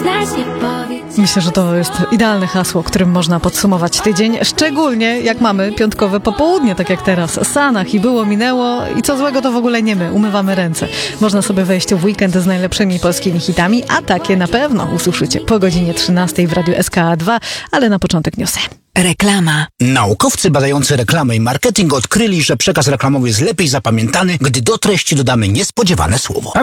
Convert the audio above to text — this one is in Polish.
Myślę, że to jest idealne hasło, którym można podsumować tydzień, szczególnie jak mamy piątkowe popołudnie, tak jak teraz. Sanach i było, minęło i co złego to w ogóle nie my, umywamy ręce. Można sobie wejść w weekend z najlepszymi polskimi hitami, a takie na pewno usłyszycie po godzinie 13 w Radiu SKA2, ale na początek newsy. Reklama. Naukowcy badający reklamę i marketing odkryli, że przekaz reklamowy jest lepiej zapamiętany, gdy do treści dodamy niespodziewane słowo.